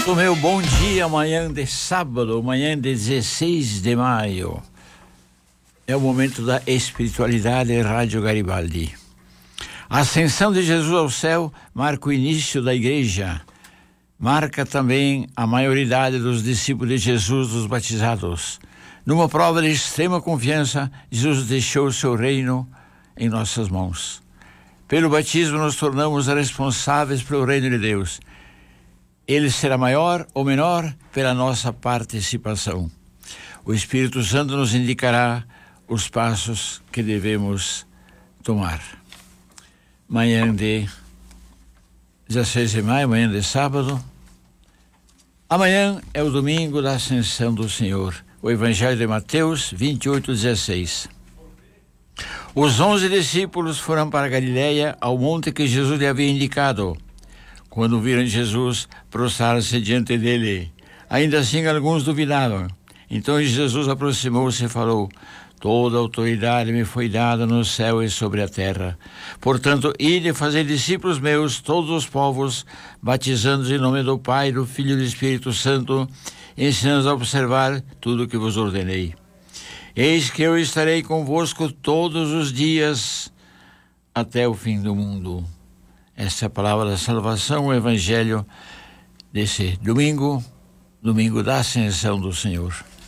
O meu bom dia, amanhã de sábado, amanhã de 16 de maio. É o momento da espiritualidade Rádio Garibaldi. A ascensão de Jesus ao céu marca o início da igreja. Marca também a maioridade dos discípulos de Jesus, dos batizados. Numa prova de extrema confiança, Jesus deixou o seu reino em nossas mãos. Pelo batismo nos tornamos responsáveis pelo reino de Deus. Ele será maior ou menor pela nossa participação. O Espírito Santo nos indicará os passos que devemos tomar. Manhã de 16 de maio, manhã de sábado. Amanhã é o domingo da Ascensão do Senhor. O Evangelho de Mateus 28:16. Os 11 discípulos foram para Galiléia, ao monte que Jesus lhe havia indicado. Quando viram Jesus, prostraram-se diante dele. Ainda assim, alguns duvidavam. Então Jesus aproximou-se e falou: toda autoridade me foi dada no céu e sobre a terra. Portanto, ide e fazei discípulos meus, todos os povos, batizando-os em nome do Pai, do Filho e do Espírito Santo, ensinando-os a observar tudo o que vos ordenei. Eis que eu estarei convosco todos os dias, até o fim do mundo. Essa é a palavra da salvação, o Evangelho desse domingo da Ascensão do Senhor.